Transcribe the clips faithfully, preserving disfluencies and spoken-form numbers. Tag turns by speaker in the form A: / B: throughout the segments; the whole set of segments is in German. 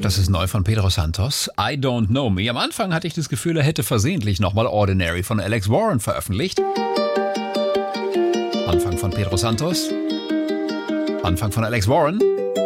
A: Das ist neu von Pedro Santos. I Don't Know Me. Am Anfang hatte ich das Gefühl, er hätte versehentlich nochmal Ordinary von Alex Warren veröffentlicht. Anfang von Pedro Santos. Anfang von Alex Warren.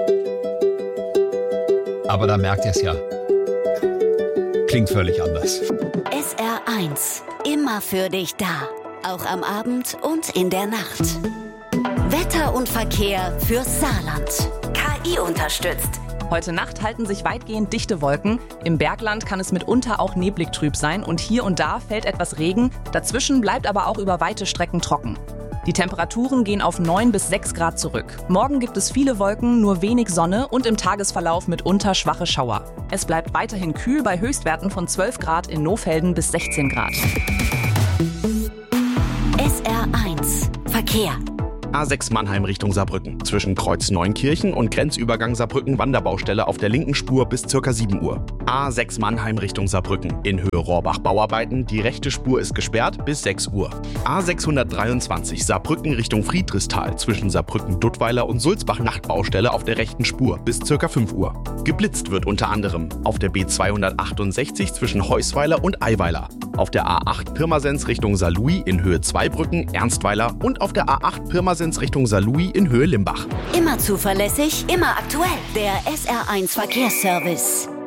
A: Aber da merkt ihr es ja. Klingt völlig anders.
B: S R eins. Immer für dich da. Auch am Abend und in der Nacht. Wetter und Verkehr fürs Saarland. K I unterstützt.
C: Heute Nacht halten sich weitgehend dichte Wolken. Im Bergland kann es mitunter auch neblig trüb sein und hier und da fällt etwas Regen. Dazwischen bleibt aber auch über weite Strecken trocken. Die Temperaturen gehen auf neun bis sechs Grad zurück. Morgen gibt es viele Wolken, nur wenig Sonne und im Tagesverlauf mitunter schwache Schauer. Es bleibt weiterhin kühl bei Höchstwerten von zwölf Grad in Nohfelden bis sechzehn Grad.
B: S R eins. Verkehr.
D: A sechs Mannheim Richtung Saarbrücken. Zwischen Kreuz Neunkirchen und Grenzübergang Saarbrücken Wanderbaustelle auf der linken Spur bis ca. sieben Uhr. A sechs Mannheim Richtung Saarbrücken. In Höhe Rohrbach Bauarbeiten. Die rechte Spur ist gesperrt bis sechs Uhr. A sechshundertdreiundzwanzig Saarbrücken Richtung Friedrichsthal. Zwischen Saarbrücken-Duttweiler und Sulzbach Nachtbaustelle auf der rechten Spur bis ca. fünf Uhr. Geblitzt wird unter anderem auf der B zweihundertachtundsechzig zwischen Heusweiler und Eiweiler. Auf der A acht Pirmasens Richtung Saarlouis in Höhe Zweibrücken, Ernstweiler und auf der A acht Pirmasens Richtung Saarlouis in Höhe Limbach.
B: Immer zuverlässig, immer aktuell. Der S R eins Verkehrsservice.